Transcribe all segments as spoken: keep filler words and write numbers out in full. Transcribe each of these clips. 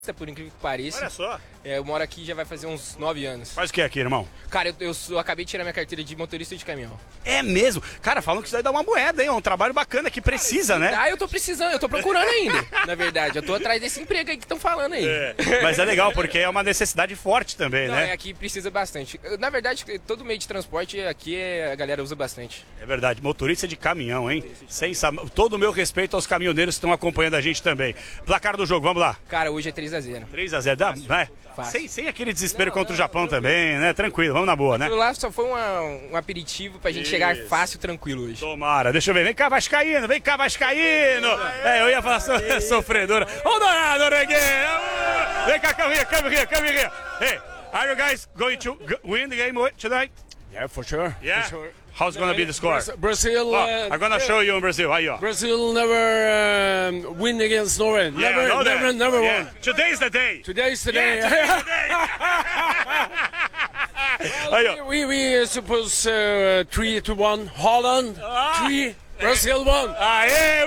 por incrível que pareça. Olha só. É, eu moro aqui já vai fazer uns nove anos. Faz o que aqui, irmão? Cara, eu, eu, sou- eu acabei de tirar minha carteira de motorista de caminhão. É mesmo? Cara, falam que isso daí dá uma moeda, hein? É um trabalho bacana que precisa, né? Ah, eu tô precisando, eu tô procurando ainda, na verdade. Eu tô atrás desse emprego aí que estão falando aí. É, mas é legal, porque é uma necessidade forte também, Não, né? é, aqui precisa bastante. Na verdade, todo meio de transporte aqui é- a galera usa bastante. É verdade, motorista de caminhão, hein? Sem sab... Todo o meu respeito aos caminhoneiros que estão acompanhando a gente também. Placar do jogo, vamos lá. Cara, hoje é três a zero. três a zero, dá, né? Fácil. Sem, sem aquele desespero contra o Japão também, né? Tranquilo, vamos na boa, né? Aquilo lá só foi uma- um aperitivo pra gente chegar Isso. fácil e tranquilo hoje. Tomara, deixa eu ver. Vem cá, Vascaíno, vem cá, Vascaíno. É, eu ia falar so, sofredora. Ô, Dourado, Norueguinha. Vem cá, come here, come here, come here. Hey, are you guys going to g- win the game tonight? Yeah, for sure. Yeah? For sure. How's gonna be the score? Bras- Brazil. Oh, uh, I'm gonna show you in Brazil. Aí, ó. Brazil never um, win against Norway. Yeah, never, know that. never, never Yeah. won. Today's the day. Today is today. Aí, ó. we we suppose uh, three to one. Holland Ah. three. Brazil one. Aê!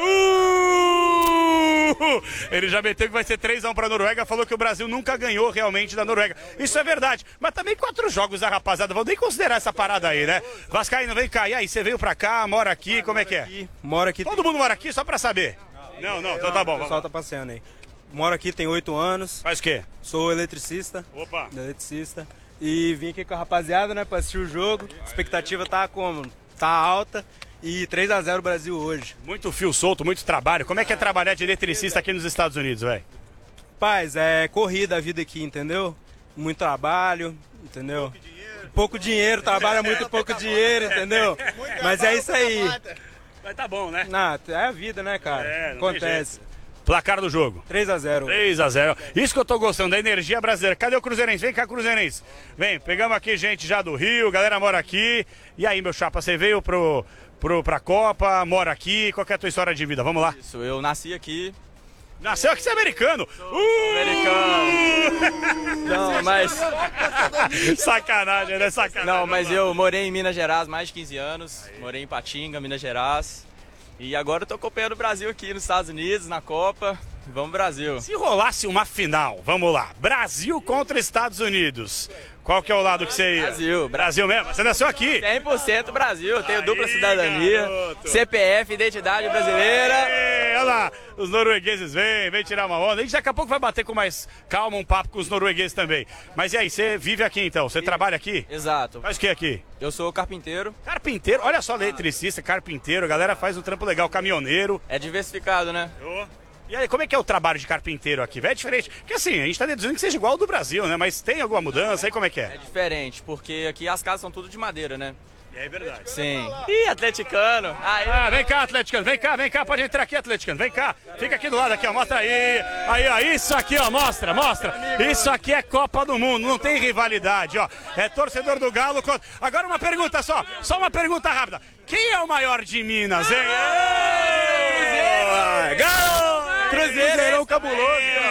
Uh! Ele já meteu que vai ser três a um para a Noruega, falou que o Brasil nunca ganhou realmente da Noruega. Isso é verdade, mas também quatro jogos da rapaziada, vou nem considerar essa parada aí, né? Vascaíno, vem cá, e aí, você veio pra cá, mora aqui, como é que é? Moro aqui, Todo mundo mora aqui só pra saber? Não, não, então tá bom. o pessoal tá passeando aí. Moro aqui, tem oito anos, Faz o quê? sou eletricista, Opa! eletricista, e vim aqui com a rapaziada, né, pra assistir o jogo. A expectativa tá como? Tá alta, e três a zero Brasil hoje. Muito fio solto, muito trabalho. Como é que é trabalhar de eletricista aqui nos Estados Unidos, velho? Paz, é corrida a vida aqui, entendeu? Muito trabalho, entendeu? Pouco dinheiro, trabalha muito pouco dinheiro, entendeu? Mas é isso aí. Mas tá bom, né? Não, é a vida, né, cara? É, não tem Acontece. Placar do jogo. três a zero. três a zero. Isso que eu tô gostando, da energia brasileira. Cadê o Cruzeirense? Vem cá, Cruzeirense. Vem, pegamos aqui gente já do Rio, galera mora aqui. E aí, meu chapa, você veio pro, pro, pra Copa, mora aqui. Qual que é a tua história de vida? Vamos lá. Isso, eu nasci aqui. Nasceu aqui, você é americano. Uh! Americano. Não, mas. Sacanagem, né? Sacanagem. Não, mas eu morei em Minas Gerais mais de quinze anos. Morei em Patinga, Minas Gerais. E agora eu tô acompanhando o Brasil aqui nos Estados Unidos, na Copa. Vamos, Brasil. Se rolasse uma final, vamos lá. Brasil contra Estados Unidos. Qual que é o lado que você ia? Brasil. Brasil mesmo? Você nasceu aqui? cem por cento Brasil, eu tenho Aí, dupla cidadania, garoto. C P F, identidade brasileira. Ei, olha lá, os noruegueses vêm, vem tirar uma onda. A gente daqui a pouco vai bater com mais calma um papo com os noruegueses também. Mas e aí, você vive aqui então? Você trabalha aqui? Exato. Faz o que aqui? Eu sou carpinteiro. Carpinteiro, olha só, eletricista, carpinteiro, a galera faz um trampo legal, caminhoneiro. É diversificado, né? E aí, como é que é o trabalho de carpinteiro aqui? Véio? É diferente? Porque assim, a gente tá deduzindo que seja igual ao do Brasil, né? Mas tem alguma mudança aí, como é que É é? diferente, porque aqui as casas são tudo de madeira, né? É verdade. Sim. Ih, atleticano. Aí, Ah, vem cá, atleticano, vem cá, vem cá, pode entrar aqui, atleticano, vem cá. Fica aqui do lado aqui, ó, mostra aí. Aí, ó, isso aqui, ó, mostra, mostra. Isso aqui é Copa do Mundo, não tem rivalidade, ó. É torcedor do Galo contra... Agora uma pergunta só, só uma pergunta rápida. Quem é o maior de Minas, hein? Cruzeiro! Galo! Cruzeirão cabuloso.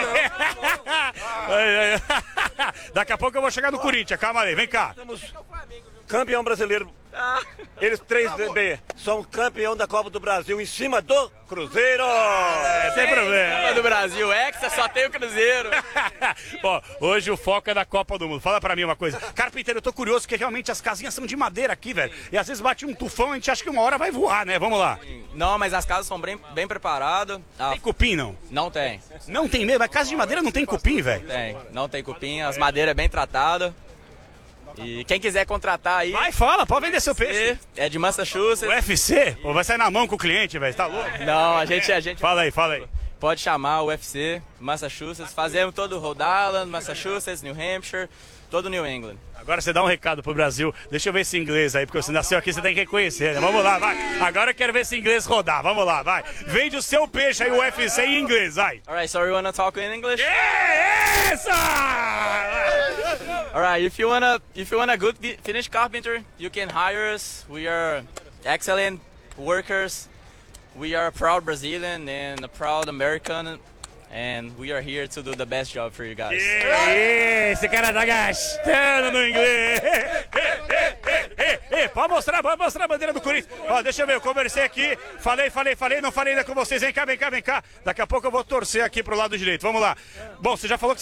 Ai, ai. Daqui a pouco eu vou chegar no Corinthians, calma aí, vem cá. Campeão brasileiro. Eles três B são campeão da Copa do Brasil em cima do Cruzeiro. É, sem problema. Copa do Brasil, Hexa, só tem o Cruzeiro. Ó, hoje o foco é da Copa do Mundo. Fala pra mim uma coisa. Carpinteiro, eu tô curioso porque realmente as casinhas são de madeira aqui, velho. E às vezes bate um tufão e a gente acha que uma hora vai voar, né? Vamos lá. Não, mas as casas são bem, bem preparadas. Ah, Tem cupim, não? não tem, Não tem mesmo. Mas casa de madeira não tem cupim, velho. tem. Não tem cupim, as madeiras é bem tratadas. E quem quiser contratar aí, Vai, fala, pode vender seu peixe. é de Massachusetts. O U F C? Pô, vai sair na mão com o cliente, velho. Tá louco? Não, a gente, a gente Fala aí, fala aí. pode chamar o U F C, Massachusetts. Fazemos todo Rhode Island, Massachusetts, New Hampshire, todo New England. Agora você dá um recado pro Brasil. Deixa eu ver esse inglês aí, porque você nasceu aqui, você tem que reconhecer, né? Vamos lá, vai. Agora eu quero ver esse inglês rodar. Vamos lá, vai. Vende o seu peixe aí, o U F C em inglês, vai. Alright, so you wanna talk in English? É essa! Alright, if you wanna if you want a good vi- Finnish carpenter, you can hire us. We are excellent workers. We are a proud Brazilian and a proud American, and we are here to do the best job for you guys. Esse cara tá gastando no inglês. aí, pode mostrar, pode mostrar a bandeira do Corinthians. Ó, deixa eu ver, eu conversei aqui, falei, falei, falei, não falei ainda com vocês. Vem cá, vem cá, vem cá. Daqui a pouco eu vou torcer aqui pro lado direito. Vamos lá. Bom, você já falou que